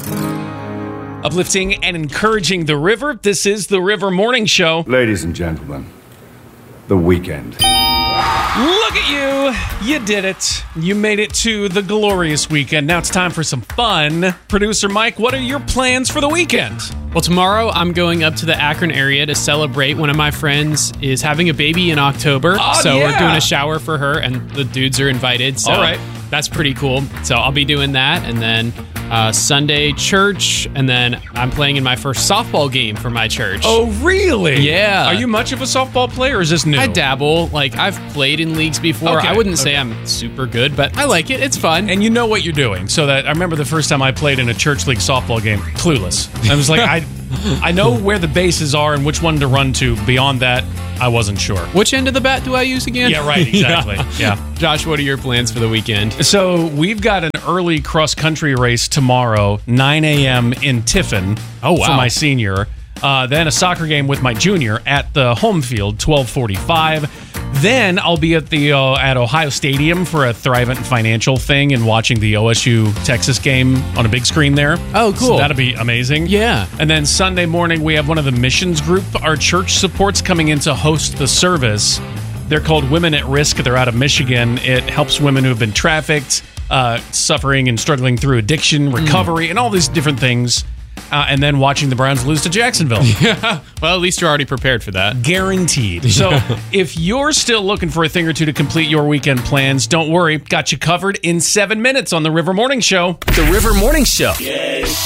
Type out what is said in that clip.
Uplifting and encouraging the river. This is the River Morning Show. Ladies and gentlemen, the weekend. Look at you. You did it. You made it to the glorious weekend. Now it's time for some fun. Producer Mike, what are your plans for the weekend? Well, tomorrow I'm going up to the Akron area to celebrate. One of my friends is having a baby in October. We're doing a shower for her, and the dudes are invited. So all right. That's pretty cool. So I'll be doing that. And then Sunday church. And then I'm playing in my first softball game for my church. Oh, really? Yeah. Are you much of a softball player, or is this new? I dabble. Like, I've played in leagues before. Okay. I wouldn't say I'm super good, but I like it. It's fun. And you know what you're doing. So that I remember the first time I played in a church league softball game, clueless. I was like, I know where the bases are and which one to run to. Beyond that, I wasn't sure. Which end of the bat do I use again? Yeah, right, exactly. Yeah. Josh, what are your plans for the weekend? So we've got an early cross-country race tomorrow, 9 a.m. in Tiffin. Oh, wow. For my senior. Then a soccer game with my junior at the home field, 12:45. Then I'll be at Ohio Stadium for a Thrivent Financial thing and watching the OSU Texas game on a big screen there. Oh, cool. So that'll be amazing. Yeah. And then Sunday morning, we have one of the missions group our church supports coming in to host the service. They're called Women at Risk. They're out of Michigan. It helps women who have been trafficked, suffering and struggling through addiction, recovery, and all these different things. And then watching the Browns lose to Jacksonville. Yeah. Well, at least you're already prepared for that. Guaranteed. So if you're still looking for a thing or two to complete your weekend plans, don't worry. Got you covered in 7 minutes on the River Morning Show. The River Morning Show.